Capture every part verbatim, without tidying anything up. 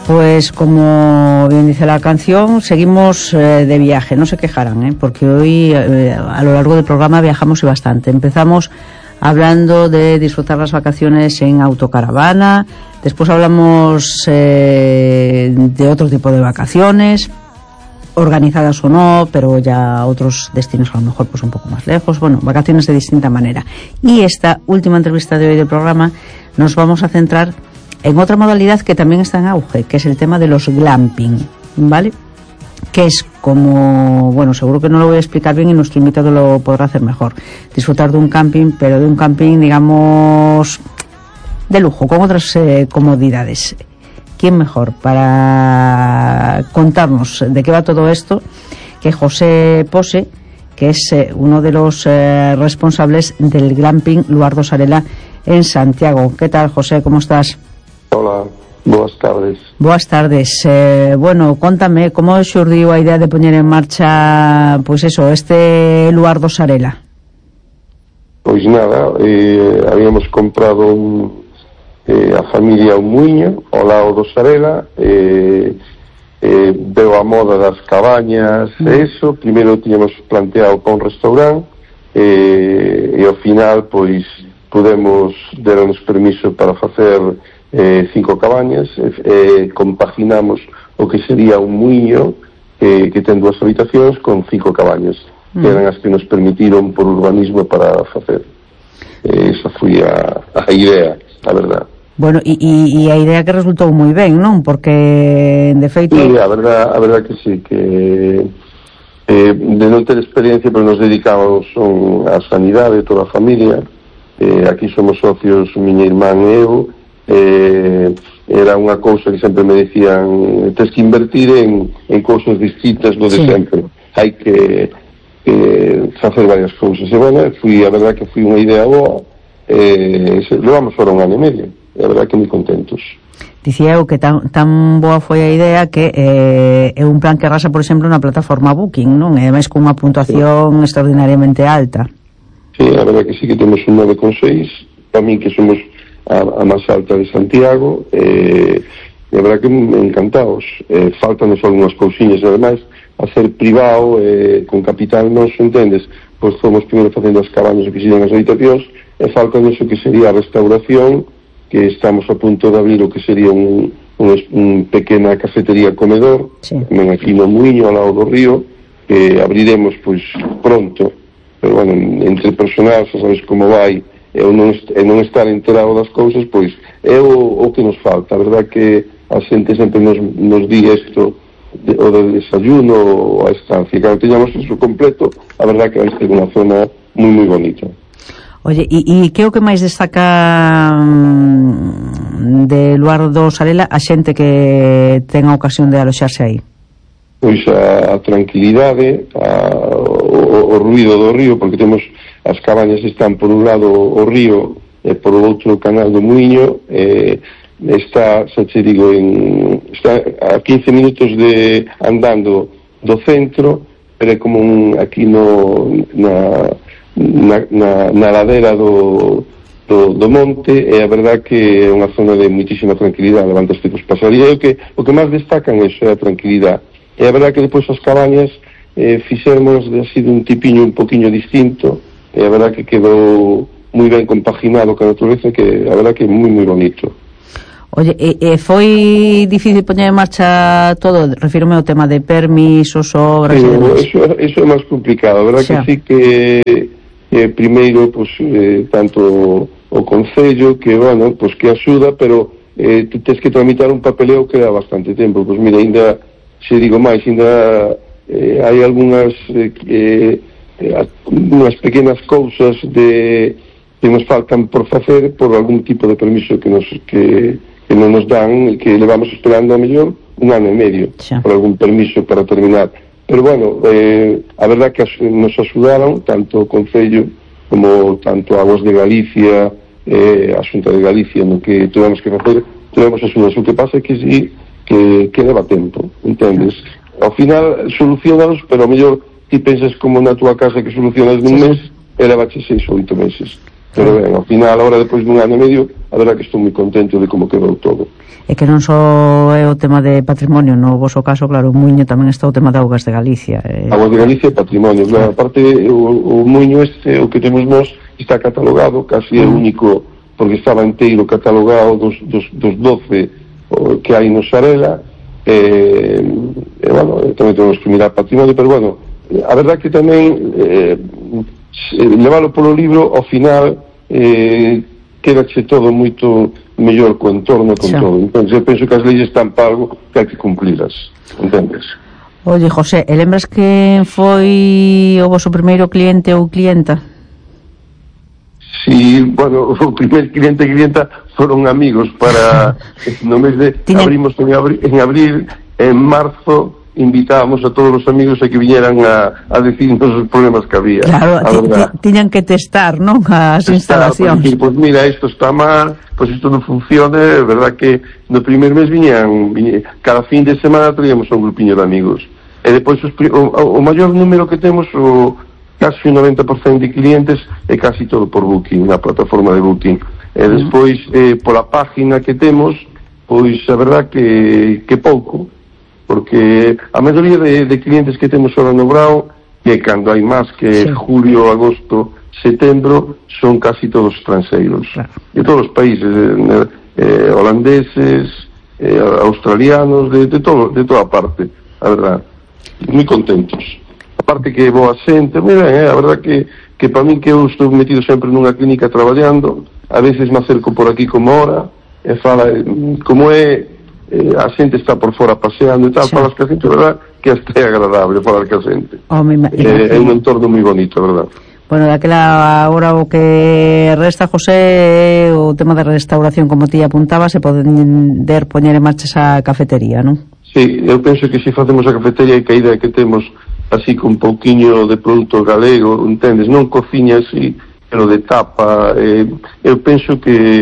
Pues como bien dice la canción, seguimos eh, de viaje, no se quejarán, ¿eh? Porque hoy eh, a lo largo del programa viajamos y bastante. Empezamos hablando de disfrutar las vacaciones en autocaravana, después hablamos eh, de otro tipo de vacaciones, organizadas o no, pero ya otros destinos a lo mejor pues un poco más lejos, bueno, vacaciones de distinta manera. Y esta última entrevista de hoy del programa nos vamos a centrar en otra modalidad que también está en auge, que es el tema de los glamping, ¿vale? Que es como, bueno, seguro que no lo voy a explicar bien y nuestro invitado lo podrá hacer mejor. Disfrutar de un camping, pero de un camping, digamos, de lujo, con otras eh, comodidades. ¿Quién mejor para contarnos de qué va todo esto que José Pose, que es eh, uno de los eh, responsables del glamping Luar do Sarela en Santiago? ¿Qué tal, José? ¿Cómo estás? Hola, boas tardes. Boas tardes. Eh, bueno, contame, como xurdiu a idea de poñer en marcha, pois pues eso, este Luar do Sarela? Pois nada, eh, habíamos comprado un, eh, a familia un muiño ao lado do Sarela, eh, eh, veo a moda das cabañas e mm. eso, primeiro tiñamos planteado para un restaurante, eh, e ao final, pois, podemos deronos permiso para facer Eh, cinco cabañas, eh, compaginamos o que sería un muiño eh, que ten dúas habitacións con cinco cabañas, mm. que eran as que nos permitiron por urbanismo para facer. Eh, esa foi a, a idea, a verdad. Bueno, e, e, e a idea que resultou moi ben, non? Porque, de feito... Sí, a verdad, a verdad que sí, que eh, de non ter experiencia, pero nos dedicamos á sanidade, toda a familia. Eh, aquí somos socios, miña irmán e eu. Eh, era unha cousa que sempre me decían, tens que invertir en, en cousas distintas do de sí. sempre, hai que, que facer varias cousas, e bueno, fui, a verdad que foi unha idea boa, eh, levamos fora un ano e medio, e a verdad que moi contentos. Dicía eu que tan, tan boa foi a idea que eh, é un plan que arrasa, por exemplo, na plataforma Booking, non? E ademais con unha puntuación sí. extraordinariamente alta. Sí, a verdad que sí que temos un nove coma seis, para mí que somos a, a máis alta de Santiago, eh, e a verdad que encantados. Eh, faltanos algunhas cousiñas, ademais, a ser privado, eh, con capital nos, entendes? Pois fomos primeiro facendo as cabañas que serían as habitacións, e faltanos o que sería a restauración, que estamos a punto de abrir o que sería un, un, un pequena cafetería comedor, sí. tamén aquí no Muiño, ao lado do río, que abriremos, pois, pronto, pero, bueno, entre personal, xa sabes como vai, e non, e non estar enterado das cousas, pois é o, o que nos falta. A verdad que a xente sempre nos, nos di isto de, o del desayuno ou a estancia, que teñamos iso completo, a verdad que vai ser unha zona moi moi bonita. Oye, e, e que é o que máis destaca de Luar do Sarela a xente que ten a ocasión de aloxarse aí? Pois a, a tranquilidade, a, o, o ruido do río, porque temos as cabañas están por un lado o río e por outro o canal do Muiño, eh, está, xa te digo, en, está a quince minutos de andando do centro, pero é como un, aquí no na, na, na, na ladera do, do, do monte, e a verdad que é unha zona de muitísima tranquilidade, levantaste cos pasaríos, e o que, o que máis destacan é a tranquilidade. E a verdad que depois as cabañas eh, fixemos así de un tipiño un poquinho distinto, e a verdad que quedou moi ben compaginado con a natureza, que a verdad que é moi moi bonito. Oye, e, e foi difícil poñer en marcha todo? Refírome ao tema de permisos, obras... Sí, eso, eso é máis complicado, a verdad xa. Que sí que eh, primeiro, pues, eh, tanto o Concello, que, bueno, pues que axuda, pero eh, tú tens que tramitar un papeleo que dá bastante tempo. Pois pues mira, ainda, se digo máis, ainda eh, hai algunhas... Eh, eh, unhas pequenas cousas de que nos faltan por facer por algún tipo de permiso que nos que, que non nos dan e que levamos esperando a mellor un ano e medio xa. Por algún permiso para terminar, pero bueno, eh, a verdad que nos axudaron tanto o Concello como tanto Aguas de Galicia, eh, a Xunta de Galicia, no que tivemos que facer, tivemos axudas. O que pasa é que sí, que, que leva tempo, entendes? Ao final solucionados, pero a mellor ti pensas como na túa casa que solucionas nun mes, e levache seis ou oito meses. Pero ben, ao final, agora, depois dun ano e medio, a verdad que estou moi contento de como quedou todo. E que non só é o tema de patrimonio, no voso caso, claro, o Muiño tamén está o tema de Augas de Galicia. Eh... Augas de Galicia é patrimonio, claro. Aparte, o, o Muiño este, o que temos nós, está catalogado, casi é o único, porque estaba inteiro catalogado dos, dos, dos doce que hai no Xarela, e, e bueno, tamén temos que mirar patrimonio, pero bueno, a verdade que tamén eh, leválo polo libro, ao final eh, quedache todo moito mellor co entorno, con sí. todo. Entón, eu penso que as leyes están para algo que hai que cumplilas, entendes? Oye, José, e lembras que foi o voso primeiro cliente ou clienta? Sí, bueno, o primer cliente e clienta foron amigos para no mes de Tiña... abrimos en abril, en abril, en marzo invitábamos a todos os amigos a que viñeran a, a decirnos os problemas que había. Claro, tiñan que testar, non? As instalacións. Pois pues, mira, isto está mal, pois pues isto non funciona, é verdad que no primer mes viñan, viñan cada fin de semana traíamos un grupiño de amigos. E depois os, o, o maior número que temos, o casi un noventa por cento de clientes, é casi todo por Booking, na plataforma de Booking. E despois, eh, pola página que temos, pois a verdad que, que pouco, porque a maioría de, de clientes que temos ahora no Brao, que cando hai máis que sí. julio, agosto, setembro, son casi todos estranxeiros, claro. De todos os países, eh, eh, holandeses, eh, australianos, de, de, todo, de toda parte, a verdad, moi contentos. Aparte que boa xente, mira, eh, a verdad que, que para min que eu estou metido sempre nunha clínica traballando, a veces me acerco por aquí como hora, e fala, como é, eh, a xente está por fora paseando e tal, sí. Falas que a xente, verdad, que hasta é agradable falar que a xente. Oh, eh, é un entorno moi bonito, verdad. Bueno, daquela hora o que resta, José, o tema de restauración, como ti apuntaba, se poder poñer en marcha esa cafetería, non? Sí, eu penso que se facemos a cafetería e que a idea que temos así con un pouquiño de produto galego, entendes, non cociña así, pero de tapa, eh, eu penso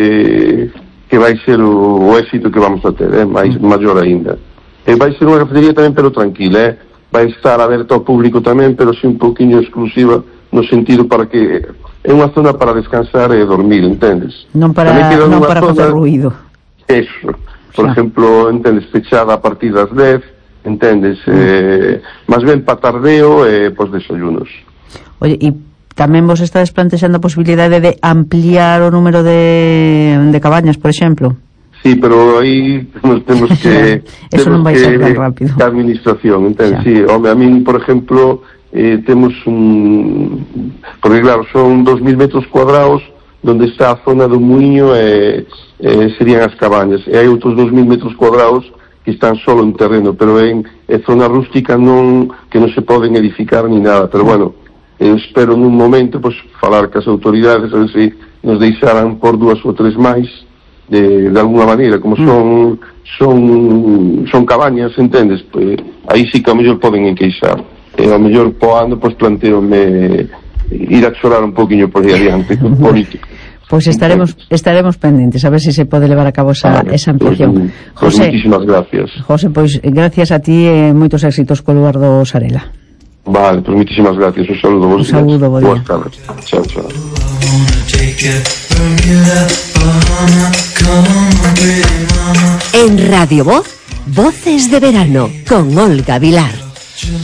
que que vai ser o, o éxito que vamos a ter, eh, máis maior aínda. E vai ser unha cafetería tamén, pero tranquila, eh, vai estar aberta ao público tamén, pero si un pouquiño exclusiva, no sentido para que é unha zona para descansar e dormir, entendes? Non para, non para facer ruido. Eso, por xa. Exemplo, entendes, fechada a partir das dez, entendes, mm. eh, máis ben para tardeo e eh, pos desayunos. Oye, e tamén vos estades plantexando a posibilidade de ampliar o número de, de cabañas, por exemplo? Sí, pero aí nos temos que eso temos non vai ser tan rápido. Que administración, entende? Sí, home, a min, por exemplo, eh, temos un, porque claro, son dos mil metros cuadrados donde está a zona do Muiño e eh, serían as cabañas, e hai outros dos mil metros cuadrados que están solo en terreno, pero en, en zona rústica non, que non se poden edificar ni nada, pero bueno, eu espero nun momento pues, falar cas autoridades a ver se nos deixaran por dúas ou tres máis de, de alguna maneira, como son son son cabañas, entendes, pues, aí sí que a mellor poden enqueixar, e ao mellor poando pues, planteome ir a chorar un poquinho por aí adiante con político. Pois pues estaremos estaremos pendentes a ver se si se pode levar a cabo esa, vale, esa ampliación. Pues, pues, José, muchísimas gracias. José, pois pues, gracias a ti e moitos éxitos co lugar do Xarela. Vale, pues muchísimas gracias. Un saludo, vos. Un saludo, buen día. Buenas tardes. Chao, chao. En Radio Voz, Voces de Verano, con Olga Vilar.